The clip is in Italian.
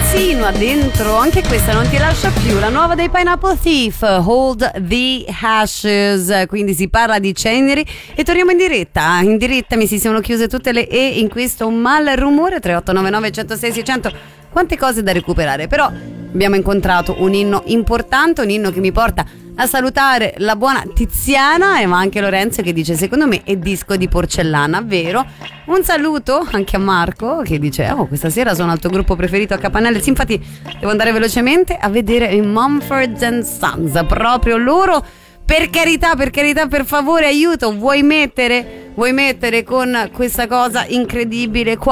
continua dentro, anche questa non ti lascia più, la nuova dei Pineapple Thief, Hold the Ashes, quindi si parla di ceneri e torniamo in diretta mi si sono chiuse tutte le E in questo mal rumore. 3899 106 600, quante cose da recuperare, però abbiamo incontrato un inno importante, un inno che mi porta a salutare la buona Tiziana, ma anche Lorenzo che dice secondo me è disco di porcellana, vero? Un saluto anche a Marco che dice questa sera sono al tuo gruppo preferito a Capanelle. Sì, infatti devo andare velocemente a vedere i Mumford & Sons, proprio loro. Per carità, per favore, aiuto, vuoi mettere con questa cosa incredibile qua?